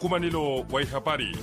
mkumanilo wa ihabari.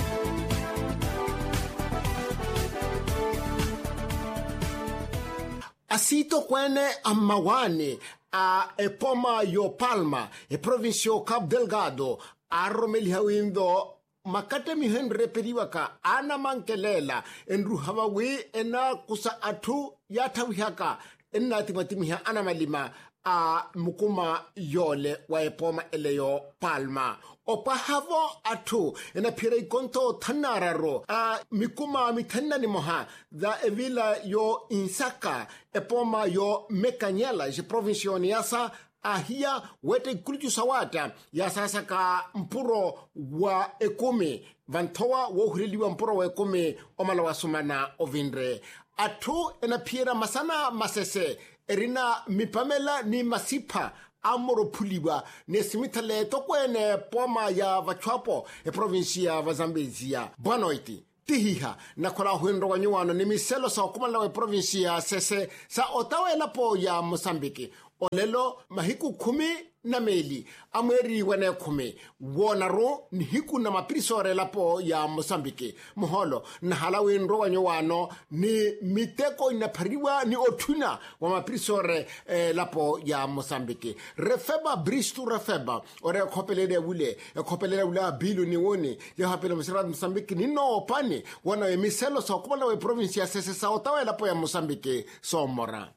Asito kwene amawani a epoma yo Palma e provincio Cabo Delgado a romeli hawindo makate mihen reperiwaka ana mankelela enru hawawi ena kusa atu yatawihaka enna timatimiha ana malima a mukuma yole wa epoma eleyo Palma opa havo atu ena pirei konto tanararo a mikuma mitannani moha da evila yo insaka epoma yo Mekanyela je provincioni yasa ahia wete kulju sawata ya sasa ka mpuro wa ekumi vantoa wo huriliwa mpuro wa ekumi omala wasumana ovindre atu ena pira masana masese erina mipamela ni masipa amoro puliwa ne simitale tokwene poma ya vachwapo e provincia va Zambezia bonoiti tihiha na kola huendro wanyuano ni miselo sa okumala we provincia sese sa otawela po ya Mozambique olelo mahiku 10 amweri wane 10 wonaro ni hiku na mapirisore lapo ya Mozambique muholo na halawe nro wanyuano ni miteko inapariwa ni otuna wa mapirisore lapo ya Mozambique refeba bristu refeba ore kopelele wule bilu ni woni ya hapele msirad Mozambique ni no pani wana we miselo sa kumala we provincia sese sa otawe lapo ya Mozambique somora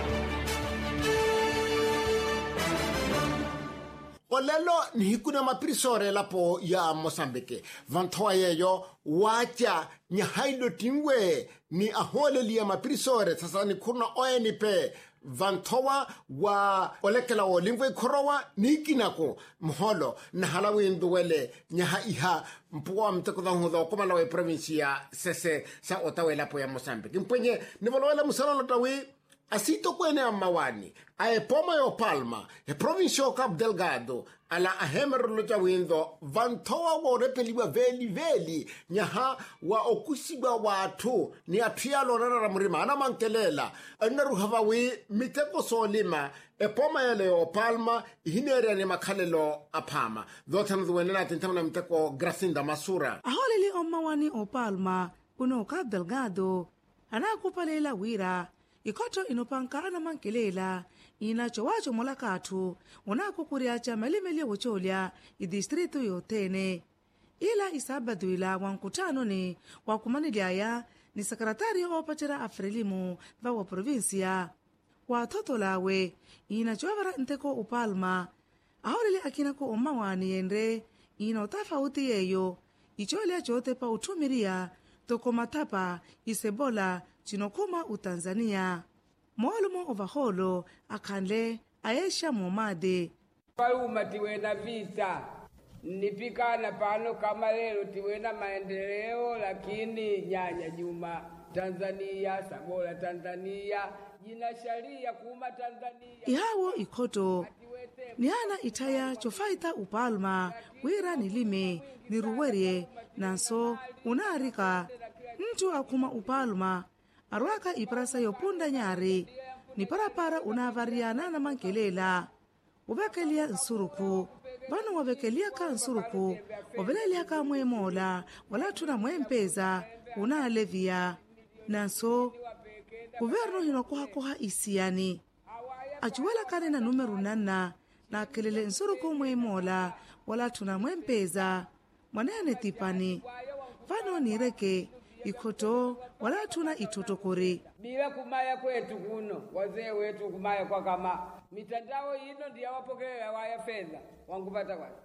olelo ni hikuna mapirisore lapo ya Mozambique vantoa yeyo wacha nyahailo tingwe ni ahole liya mapirisore sasa ni kuna ONP vantoa wa olekela olingwe korowa ni kinako mholo na halawi nduwele nyaha iha mpuwa mtekudhanguza kumala we provincia sese sa otawe lapo ya Mozambique mpenye nivolowele musalolo tawi asito kwene amawani a epoma yo Palma e provincio Cabo Delgado ala ahemer loja windo vantoa wo repeliwa veli nyaha wa okusiba watu ni atia lorara mrima ana mankelela anaru hawawi miteko solima epoma yale yo Palma hinere ni makhalelo apama dhotan duwenena tintamna miteko Gracinda Masura aholeli omawani o Palma uno Cabo Delgado anakupalela wira ikoto inopanka ana mankelela inacho wacho molakatu unako kuriacha melimeli wucholya idistritu yotene ila isabaduila wankutano ni wakumaniliaya ni sekretari opachera afrelimu va wa provincia watoto lawe inacho avara nteko upalma ahorili akinako omawani yendre inotafauti yeyo icholya chote pa utumiria tokomatapa isebola chinokuma utanzania mwalumo ovaholo akhanle Aisha Momade Paluma tiwena vita nipikana pano kama lelo tiwena maendeleo lakini nyanya Juma Tanzania sabola Tanzania jina sharia kuma Tanzania ihawo ikoto niana itaya chofaita upalma wira nilime niruwerie nanso unarika mtu akuma upalma arwaka iprasa yopunda nyari ni parapara unavariana na mankelela uvekelia nsuruku vanu wavekelia ka nsuruku wavelelia ka mwemola wala tuna mwempeza unalevia nanso kuverno hinokoha isiani ajuwela kane na numeru nana na kelele nsuruku mwemola wala tuna mwempeza mwanene tipani vano nireke ikoto wala tuna itotokore bila kumaya kwetu kuno wazee wetu kumaya kwa kama mitandao ino ndiye wapokea waya fedha wangupata kwa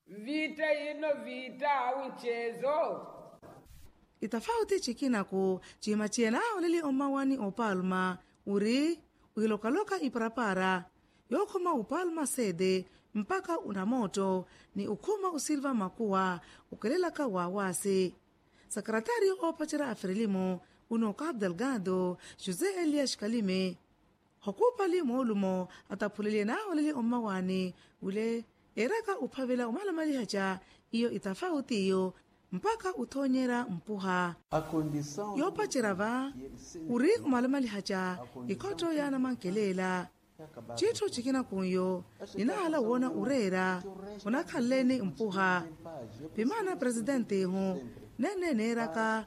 vita ino vita au mchezo itafauti chikinako chimachena oleli omawani opalma uri uilokaloka iparapara yokoma upalma sede mpaka unamoto ni ukuma usilva makuwa ukelelaka wawase sekretari opachera afrelimo uno Cabo Delgado Jose Elias Kalime hokupali molumo atapulelie na oleli omawani ule eraka upavela umalamali hacha iyo itafauti iyo mpaka utonyera mpuha yopachera va uri umalamali hacha ikoto yana mankelela chithu chikina kunyo ninahala wona urera unakhaleni mpuha pimana presidente hu neneraka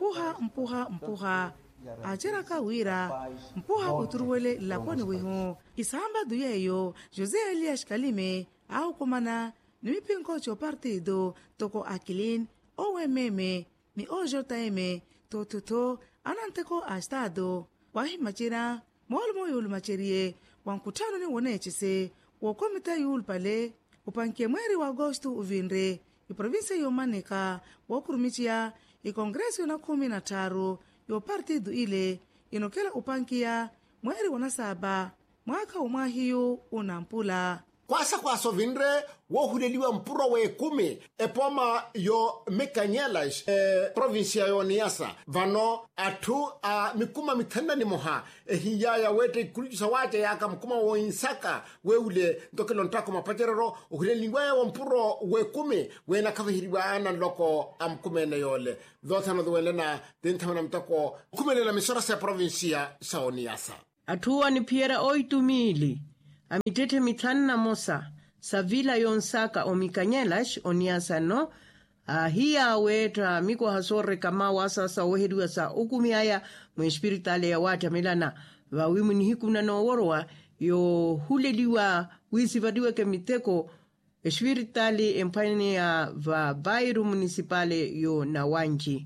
mpuha aceraka wira mpuha uturuwele laponi wihu isamba duyeyo José Elias Kalime au kumana ni mipinko cho partido toko akilin owememe ni OJM totuto ananteko a estado wahi machira molmo yul machirie wankutano ni wonechise wo komite yul pale upankie mweri wa agosto uvinre iprovinsia yomanika wokurumichia ikongreso na 13 yo partido ile inokela upankia mweri wa 7 mwaka umwahiyo unampula kwaso vinre wohuleliwa mpuro we 10 epoma yo Mekanyelas provinsia yo Niassa vano atu mikuma mitanda ni moha hiya ya wete kulijisa wache yaka mkuma wo insaka weule ndokelo ntako mapacherero uhuleliwa wa mpuro we 10 we nakavihiriwa ana loko amkumene yole dhotano dhuwelena dintamana mtako kumelela misora sa provinsia sa Niassa atuwa ni piera 8,000 amitete mitana mosa savila yonsaka o Mekanyelas o Niassa no hiya weta miko hasore kama wasa sa wehedua sa ukumiaya mu spiritale ya wata melana wa wimuni hikuna no worwa yo huleliwa wisivadiwa ke miteko spiritale empane ya va bairu municipale yo Nawanji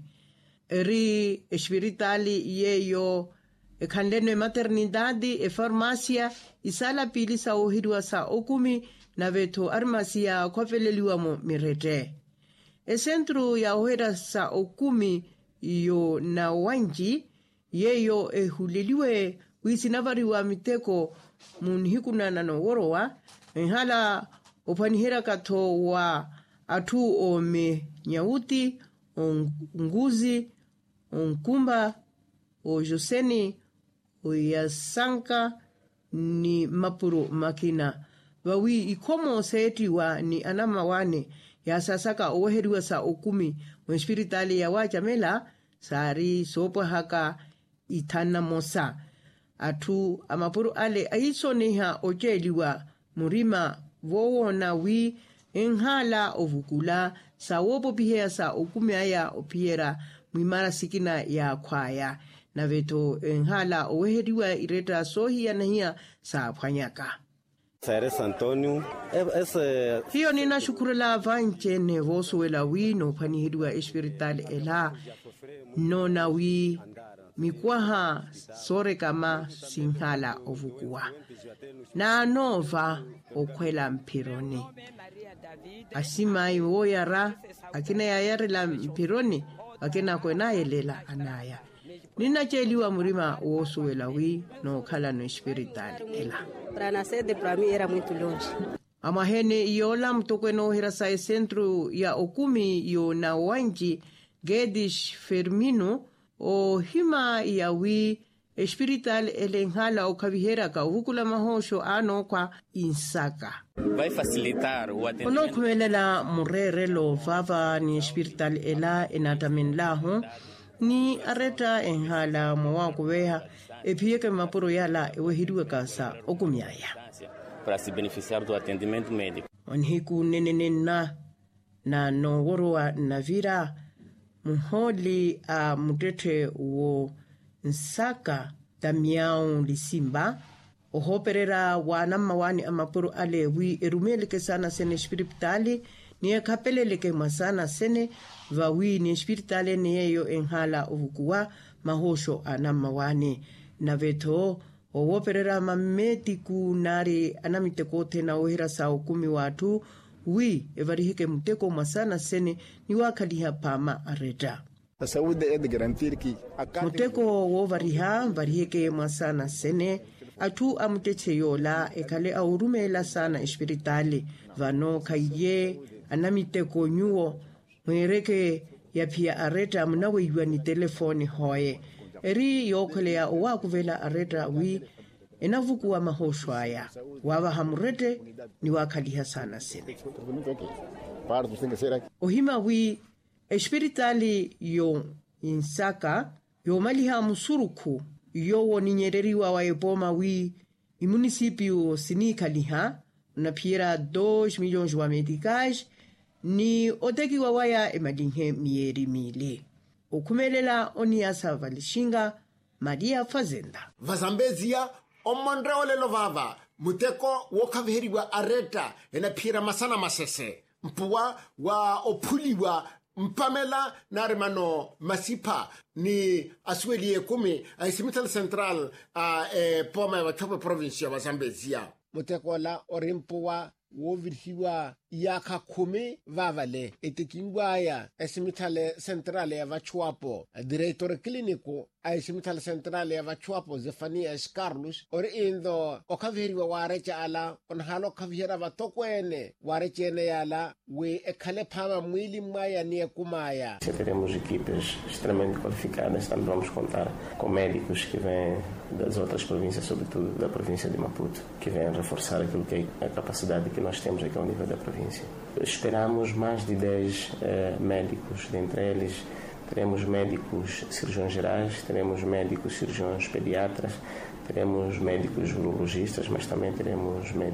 eri spiritale yeyo khandene maternidade farmacia isala pili sa ohidwa sa okumi na veto armasia khofeleliwa mo mirete centro ya oheda sa okumi yo Nawanji yeyo huleliwe wisinavariwa miteko munhikuna no worowa hala opanihera kato wa atu o me nyauti nguzi nkumba o Joseni o Yasanka ni mapuro makina wawi ikomo seetiwa ni anama wane ya sasaka oweheriwa sa okumi mu spiritali ya wachamela sari sopo haka itana mosa atu amapuro ale aisoniha ojeliwa murima wowona wi enhala ovukula sa wopo pihea sa okumi aya opiera mwimara sikina ya kwaya na veto enhala oweheriwa ireta sohia na hiya sa phwanyaka Cyrus Antonio hiyo nina shukurela vanche ne vosuela wi no phanihiriwa espiritual ela no na wi mikwaha sore kama sinhala ovukua na nova okwela mpironi asimai woyara akina yayarela mpironi akina kwena yelela anaya nina cheliwa murima wosuela wi no khala no espiritual ela para nascer para mim era muito longe. Amahene iola mtokweno hirasa centro ya okumi yo Nawanji Gedish Fermino o hima ya wi espiritual elenghala okavihera ka uvukula mahosho ano kwa insaka vai facilitar o atendimento. Ono kumelela murere lo vava ni espiritual ela enatamenlahu ni areta enghala mwa kuveha epieke mapuro yala ewehiriwe kasa okumiaya para se beneficiar do atendimento médico. Onhiku nenenena na no worwa na vira muholi a mutete wo nsaka Damião Lisimba ohoperera wana mawani amapuro ale wi erumeleke sana sene espirituali ni kapeleleke masana sene vawi ni espirituali ni yo enhala ovukua mahosho anamawani na veto owoperera mametiku nari anamitekote na ohira sa okumi watu wi evarihike muteko masana sene ni wakaliha pama areta A saúde é de garantir que muteko wo varihike masana sene atu amteche yola ekale aurumela sana espirituali vano kaiye anamiteko nyuo mwereke ya pia areta mnawe yuani telefoni hoye eri yokole ya wakuvela areta wi enavuku wa mahoshwaya wawa hamurete ni wakaliha sana sene ohima wi espirituali yo insaka yo maliha musuruku yo woninyereriwa wa eboma wi E município Sinicaliha, na pira 2 milhões de meticais, ni oteki wawaya emalinhe mieri mili. Okumelela oniasa valishinga, Maria Fazenda. Vazambezia, omondra olelo vava, muteko wokaviheriwa areta, ena pira masana masese, mpuwa wa opuliwa, mpamela narimano masipa ni asuelie kumi aisimitala central poma wa chope provincia wa Zambezia. Mutekola orimpuwa wovirhiwa yaka kumi vavale etekingwaya esimitale centrale ya vachuapo director clínico esimitale centrale ya vachuapo Zefanias Carlos ori indo okavheriwa warecha ala onhalo kavhera vatokwene warechene yala we ekhale phama mwili mwaya ni kumaya. Teremos equipes extremamente qualificadas, também vamos contar com médicos que vêm das outras províncias, sobretudo da província de Maputo, que vêm reforçar aquilo que é a capacidade que nós temos aqui ao nível da província. Esperamos mais de 10 médicos, dentre eles teremos médicos cirurgiões gerais, teremos médicos cirurgiões pediatras, teremos médicos urologistas, mas também teremos médicos